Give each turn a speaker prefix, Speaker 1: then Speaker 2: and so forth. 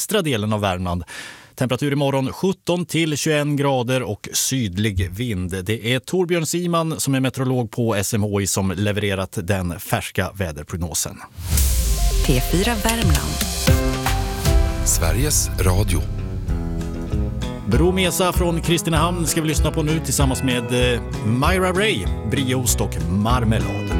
Speaker 1: västra delen av Värmland. Temperatur imorgon 17 till 21 grader och sydlig vind. Det är Torbjörn Siman som är meteorolog på SMHI som levererat den färska väderprognosen.
Speaker 2: P4 Värmland.
Speaker 3: Sveriges Radio.
Speaker 1: Bromesa från Kristinehamn ska vi lyssna på nu tillsammans med Myra Ray, brieost och marmelad.